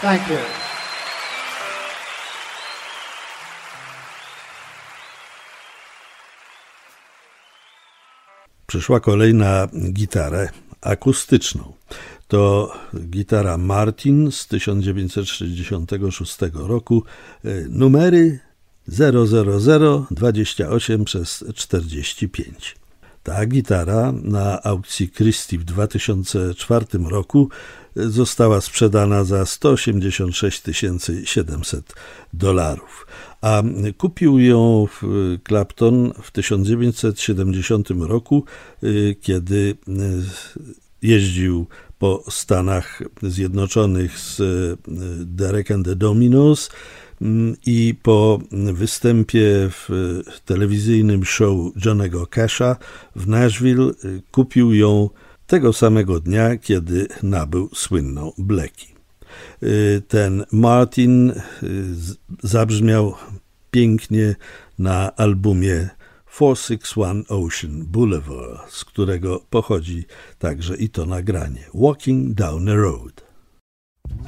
Thank you. Przyszła kolej na gitarę akustyczną. To gitara Martin z 1966 roku, numery 00028/45. Ta gitara na aukcji Christie w 2004 roku została sprzedana za $186 700, a kupił ją Clapton w 1970 roku, kiedy jeździł po Stanach Zjednoczonych z Derek and the Dominos i po występie w telewizyjnym show Johnnego Casha w Nashville kupił ją tego samego dnia, kiedy nabył słynną Blackie. Ten Martin zabrzmiał pięknie na albumie 461 Ocean Boulevard, z którego pochodzi także i to nagranie Walking Down the Road.